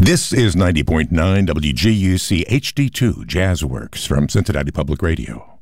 This is 90.9 WGUC HD2 Jazzworks from Cincinnati Public Radio.